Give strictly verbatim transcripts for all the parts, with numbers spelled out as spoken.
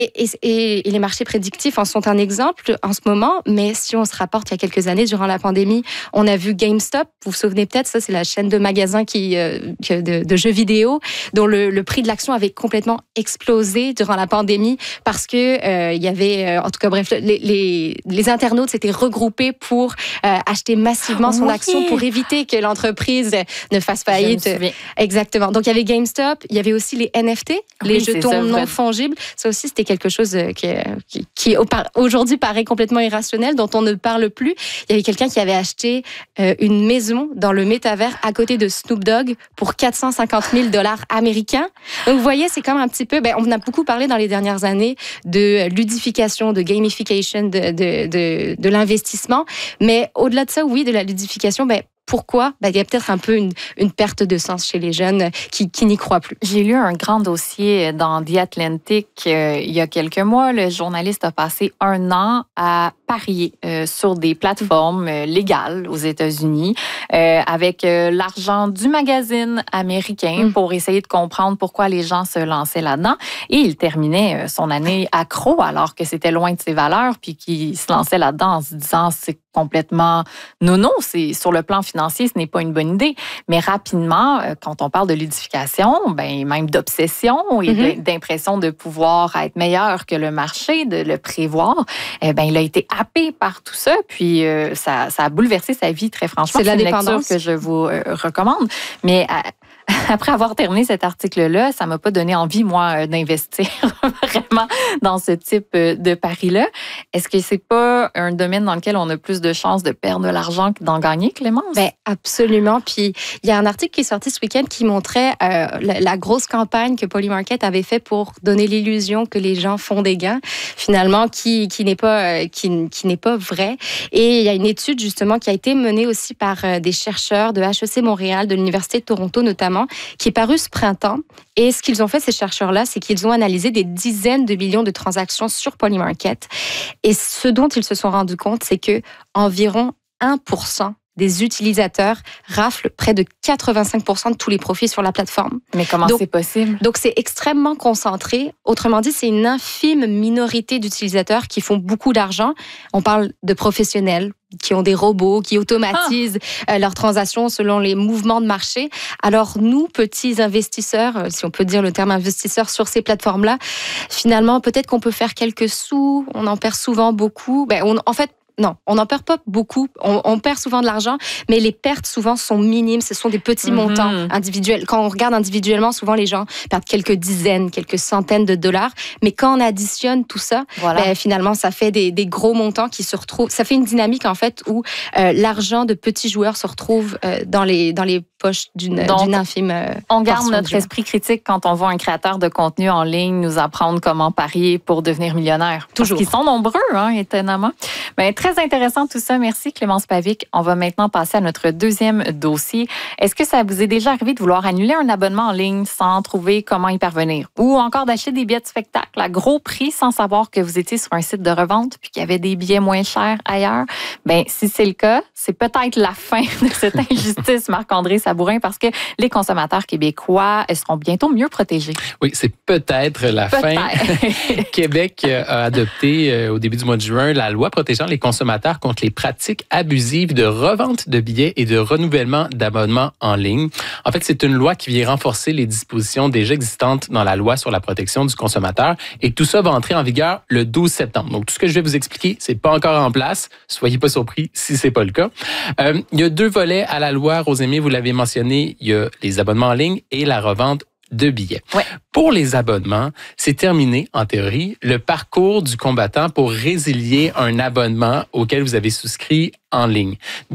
Et, et, et les marchés prédictifs en sont un exemple en ce moment, mais si on se rapporte il y a quelques années, durant la pandémie, on a vu GameStop, vous vous souvenez peut-être, ça c'est la chaîne de magasins qui, euh, de, de jeux vidéo, dont le, le prix de l'action avait complètement explosé durant la pandémie parce que euh, il y avait, euh, en tout cas bref, les, les, les internautes s'étaient regroupés pour euh, acheter massivement son oui. action pour éviter que l'entreprise ne fasse faillite. Exactement. Donc il y avait GameStop, il y avait aussi les N F T, les oui, jetons ça, non fongibles. Ça aussi c'était quelque chose qui, qui, qui aujourd'hui paraît complètement irrationnel, dont on ne parle plus. Il y avait quelqu'un qui avait acheté euh, une maison dans le métavers à côté de Snoop Dogg pour quatre cent cinquante mille dollars américains. Donc vous voyez, c'est comme un petit peu, ben, on a beaucoup parlé dans les dernières années de ludification, de gamification, de, de, de, de l'investissement. Mais au-delà de ça, oui, de la ludification, ben, pourquoi? Ben, il y a peut-être un peu une, une perte de sens chez les jeunes qui, qui n'y croient plus. J'ai lu un grand dossier dans The Atlantic euh, il y a quelques mois. Le journaliste a passé un an à parier euh, sur des plateformes euh, légales aux États-Unis euh, avec euh, l'argent du magazine américain mm. pour essayer de comprendre pourquoi les gens se lançaient là-dedans. Et il terminait euh, son année accro alors que c'était loin de ses valeurs puis qu'il se lançait là-dedans en se disant c'est complètement non, non, c'est sur le plan financier, ce n'est pas une bonne idée. Mais rapidement, quand on parle de ludification, ben même d'obsession et mm-hmm. d'impression de pouvoir être meilleur que le marché, de le prévoir, eh ben il a été happé par tout ça, puis euh, ça, ça a bouleversé sa vie très franchement. C'est, c'est une lecture que je vous euh, recommande. Mais à, après avoir terminé cet article-là, ça m'a pas donné envie, moi, d'investir vraiment dans ce type de pari-là. Est-ce que c'est pas un domaine dans lequel on a plus de chances de perdre de l'argent que d'en gagner, Clémence? Ben absolument. Puis il y a un article qui est sorti ce week-end qui montrait euh, la, la grosse campagne que Polymarket avait fait pour donner l'illusion que les gens font des gains, finalement, qui qui n'est pas euh, qui, qui n'est pas vrai. Et il y a une étude justement qui a été menée aussi par euh, des chercheurs de H E C Montréal, de l'Université de Toronto notamment, qui est paru ce printemps. Et ce qu'ils ont fait, ces chercheurs-là, c'est qu'ils ont analysé des dizaines de millions de transactions sur Polymarket. Et ce dont ils se sont rendus compte, c'est que environ un pour cent des utilisateurs raflent près de quatre-vingt-cinq pour cent de tous les profits sur la plateforme. Mais comment donc, c'est possible? Donc, c'est extrêmement concentré. Autrement dit, c'est une infime minorité d'utilisateurs qui font beaucoup d'argent. On parle de professionnels qui ont des robots, qui automatisent ah. leurs transactions selon les mouvements de marché. Alors, nous, petits investisseurs, si on peut dire le terme investisseur sur ces plateformes-là, finalement, peut-être qu'on peut faire quelques sous, on en perd souvent beaucoup. Ben, on, en fait, non, on n'en perd pas beaucoup. On, on perd souvent de l'argent, mais les pertes souvent sont minimes. Ce sont des petits mm-hmm. montants individuels. Quand on regarde individuellement, souvent les gens perdent quelques dizaines, quelques centaines de dollars. Mais quand on additionne tout ça, voilà. ben, finalement, ça fait des, des gros montants qui se retrouvent. Ça fait une dynamique en fait où euh, l'argent de petits joueurs se retrouve euh, dans les dans les poches d'une, Donc, d'une infime. Euh, on garde notre esprit critique quand on voit un créateur de contenu en ligne nous apprendre comment parier pour devenir millionnaire. Toujours. Parce qu'ils sont nombreux, hein, étonnamment. Ben, très intéressant tout ça. Merci Clémence Pavic. On va maintenant passer à notre deuxième dossier. Est-ce que ça vous est déjà arrivé de vouloir annuler un abonnement en ligne sans trouver comment y parvenir? Ou encore d'acheter des billets de spectacle à gros prix sans savoir que vous étiez sur un site de revente puis qu'il y avait des billets moins chers ailleurs? Ben, si c'est le cas, c'est peut-être la fin de cette injustice, Marc-André Sabourin, parce que les consommateurs québécois seront bientôt mieux protégés. Oui, c'est peut-être la peut-être. fin. Québec a adopté au début du mois de juin la loi protégeant les consommateurs contre les pratiques abusives de revente de billets et de renouvellement d'abonnements en ligne. En fait, c'est une loi qui vient renforcer les dispositions déjà existantes dans la loi sur la protection du consommateur et tout ça va entrer en vigueur le douze septembre. Donc, tout ce que je vais vous expliquer, c'est pas encore en place. Soyez pas surpris si c'est pas le cas. Euh, il y a deux volets à la loi, Rosémie, vous l'avez mentionné, il y a les abonnements en ligne et la revente de billets. Ouais. Pour les abonnements, c'est terminé, en théorie, le parcours du combattant pour résilier un abonnement auquel vous avez souscrit en ligne.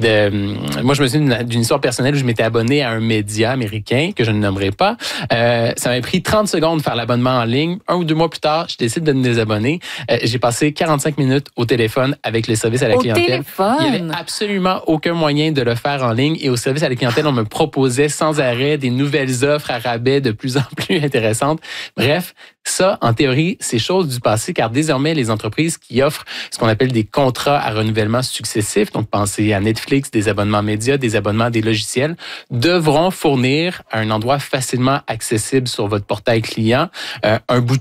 De, moi, je me souviens d'une histoire personnelle où je m'étais abonné à un média américain que je ne nommerai pas. Euh, ça m'a pris trente secondes de faire l'abonnement en ligne. Un ou deux mois plus tard, je décide de me désabonner. Euh, j'ai passé quarante-cinq minutes au téléphone avec le service à la au clientèle. Téléphone. Il n'y avait absolument aucun moyen de le faire en ligne. Et au service à la clientèle, on me proposait sans arrêt des nouvelles offres à rabais de plus en plus intéressantes. Bref, ça, en théorie, c'est chose du passé, car désormais, les entreprises qui offrent ce qu'on appelle des contrats à renouvellement successif, donc pensez à Netflix, des abonnements médias, des abonnements à des logiciels, devront fournir à un endroit facilement accessible sur votre portail client euh, un bouton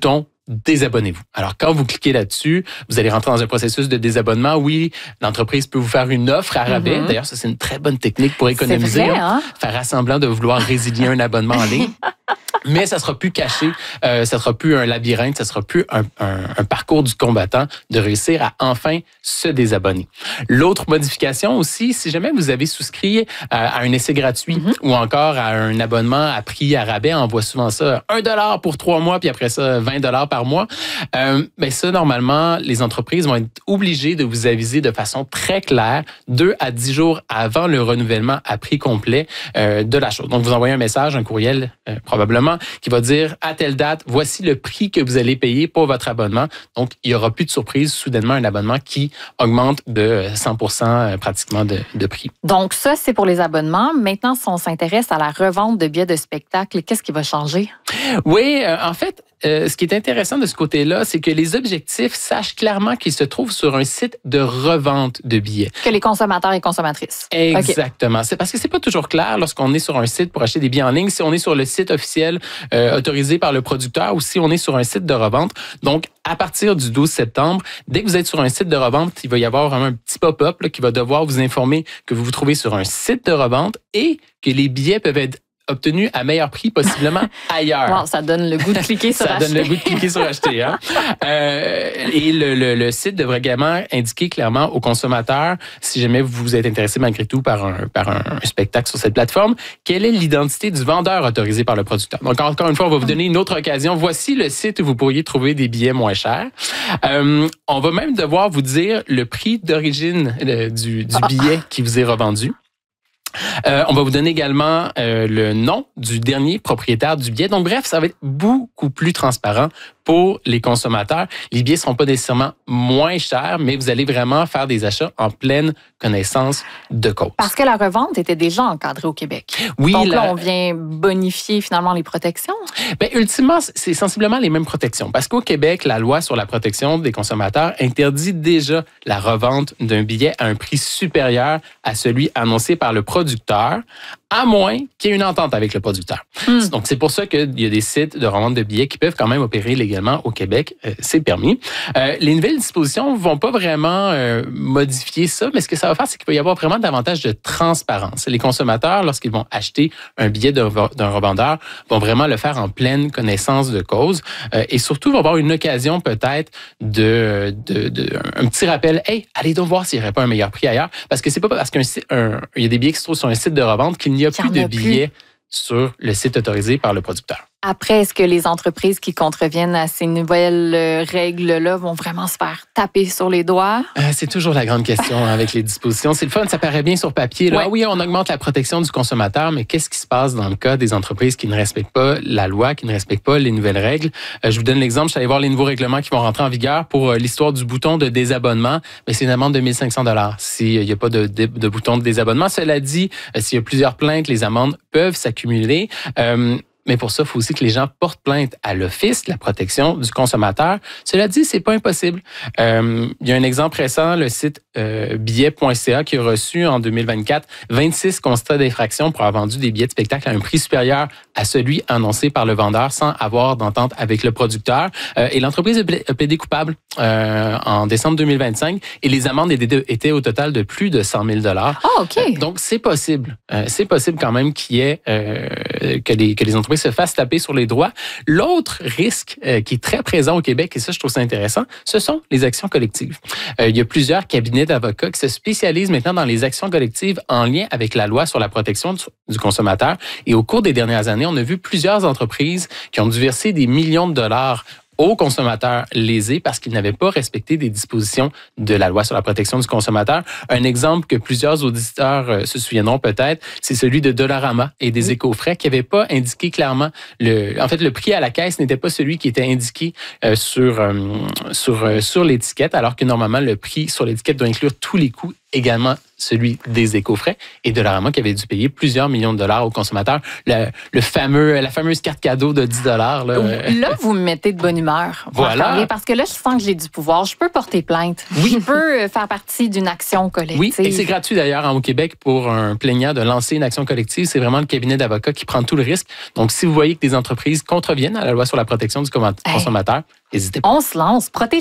désabonnez-vous. Alors, quand vous cliquez là-dessus, vous allez rentrer dans un processus de désabonnement. Oui, l'entreprise peut vous faire une offre à rabais. Mm-hmm. D'ailleurs, ça, c'est une très bonne technique pour économiser. C'est vrai, hein? Faire semblant de vouloir résilier un abonnement en ligne. Mais ça sera plus caché, euh, ça sera plus un labyrinthe, ça sera plus un, un, un parcours du combattant de réussir à enfin se désabonner. L'autre modification aussi, si jamais vous avez souscrit à, à un essai gratuit mm-hmm. ou encore à un abonnement à prix à rabais, on voit souvent ça un dollar pour trois mois, puis après ça vingt dollars par mois. Euh, ben ça, normalement, les entreprises vont être obligées de vous aviser de façon très claire, deux à dix jours avant le renouvellement à prix complet euh, de la chose. Donc, vous envoyez un message, un courriel euh, probablement qui va dire à telle date, voici le prix que vous allez payer pour votre abonnement. Donc, il n'y aura plus de surprise, soudainement, un abonnement qui augmente de cent pour cent pratiquement de, de prix. Donc, ça, c'est pour les abonnements. Maintenant, si on s'intéresse à la revente de billets de spectacle, qu'est-ce qui va changer? Oui, euh, en fait, euh, ce qui est intéressant de ce côté-là, c'est que les objectifs sachent clairement qu'ils se trouvent sur un site de revente de billets. Que les consommateurs et consommatrices. Exactement. Okay. C'est parce que c'est pas toujours clair lorsqu'on est sur un site pour acheter des billets en ligne, si on est sur le site officiel euh, autorisé par le producteur ou si on est sur un site de revente. Donc, à partir du douze septembre, dès que vous êtes sur un site de revente, il va y avoir vraiment un petit pop-up là, qui va devoir vous informer que vous vous trouvez sur un site de revente et que les billets peuvent être obtenu à meilleur prix possiblement ailleurs. Wow, ça donne le goût de cliquer sur ça acheter. Ça donne le goût de cliquer sur acheter. Hein? Euh, et le, le, le site devrait également indiquer clairement aux consommateurs, si jamais vous êtes intéressé malgré tout par un, par un, un spectacle sur cette plateforme, quelle est l'identité du vendeur autorisé par le producteur. Donc, encore une fois, on va vous donner une autre occasion. Voici le site où vous pourriez trouver des billets moins chers. Euh, on va même devoir vous dire le prix d'origine euh, du, du billet qui vous est revendu. Euh, on va vous donner également euh, le nom du dernier propriétaire du billet. Donc, bref, ça va être beaucoup plus transparent pour les consommateurs. Les billets ne seront pas nécessairement moins chers, mais vous allez vraiment faire des achats en pleine connaissance de cause. Parce que la revente était déjà encadrée au Québec. Oui. Donc là, la... on vient bonifier finalement les protections. Bien, ultimement, c'est sensiblement les mêmes protections. Parce qu'au Québec, la loi sur la protection des consommateurs interdit déjà la revente d'un billet à un prix supérieur à celui annoncé par le producteur, à moins qu'il y ait une entente avec le producteur. Mm. Donc, c'est pour ça qu'il y a des sites de revente de billets qui peuvent quand même opérer légalement au Québec. Euh, c'est permis. Euh, les nouvelles dispositions ne vont pas vraiment euh, modifier ça, mais ce que ça va faire, c'est qu'il va y avoir vraiment davantage de transparence. Les consommateurs, lorsqu'ils vont acheter un billet d'un revendeur, vont vraiment le faire en pleine connaissance de cause euh, et surtout vont avoir une occasion peut-être de, de, de un petit rappel. Hey, allez donc voir s'il n'y aurait pas un meilleur prix ailleurs. Parce que c'est pas parce qu'il y a des billets qui se trouvent sur un site de revente qu'il n'y a plus de billets plus. sur le site autorisé par le producteur. Après, est-ce que les entreprises qui contreviennent à ces nouvelles règles-là vont vraiment se faire taper sur les doigts? Euh, c'est toujours la grande question hein, avec les dispositions. C'est le fun, ça paraît bien sur papier. Là. Ouais. Ah oui, on augmente la protection du consommateur, mais qu'est-ce qui se passe dans le cas des entreprises qui ne respectent pas la loi, qui ne respectent pas les nouvelles règles? Euh, je vous donne l'exemple, je suis allé voir les nouveaux règlements qui vont rentrer en vigueur pour euh, l'histoire du bouton de désabonnement. Mais c'est une amende de mille cinq cents dollars s'il n'y a pas de, de, de bouton de désabonnement. Cela dit, euh, s'il y a plusieurs plaintes, les amendes peuvent s'accumuler. Euh, Mais pour ça, il faut aussi que les gens portent plainte à l'Office de la protection du consommateur. Cela dit, c'est pas impossible. Euh, il y a un exemple récent, le site euh, billets point c a qui a reçu en deux mille vingt-quatre vingt-six constats d'infraction pour avoir vendu des billets de spectacle à un prix supérieur à celui annoncé par le vendeur sans avoir d'entente avec le producteur. Euh, et l'entreprise a plaidé coupable euh, en décembre deux mille vingt-cinq et les amendes étaient au total de plus de cent mille dollars. Ah, OK. Euh, donc, c'est possible. Euh, c'est possible quand même qu'il y ait euh, que les, que les entreprises se fassent taper sur les doigts. L'autre risque euh, qui est très présent au Québec, et ça, je trouve ça intéressant, ce sont les actions collectives. Euh, il y a plusieurs cabinets d'avocats qui se spécialisent maintenant dans les actions collectives en lien avec la loi sur la protection du, du consommateur. Et au cours des dernières années, on a vu plusieurs entreprises qui ont dû verser des millions de dollars aux consommateurs lésés parce qu'ils n'avaient pas respecté des dispositions de la loi sur la protection du consommateur. Un exemple que plusieurs auditeurs se souviendront peut-être, c'est celui de Dollarama et des Écofrais qui n'avaient pas indiqué clairement le. En fait, le prix à la caisse n'était pas celui qui était indiqué euh, sur euh, sur euh, sur l'étiquette, alors que normalement le prix sur l'étiquette doit inclure tous les coûts également celui des éco-frais, et Dollarama qui avait dû payer plusieurs millions de dollars aux consommateurs. Le, le fameux, la fameuse carte cadeau de dix dollars. Là, là, vous me mettez de bonne humeur. Voilà. Parce que là, je sens que j'ai du pouvoir. Je peux porter plainte. Oui. Je peux faire partie d'une action collective. Oui, et c'est gratuit d'ailleurs au Québec pour un plaignant de lancer une action collective. C'est vraiment le cabinet d'avocats qui prend tout le risque. Donc, si vous voyez que des entreprises contreviennent à la loi sur la protection du consommateur, hey. n'hésitez pas. On se lance. Protège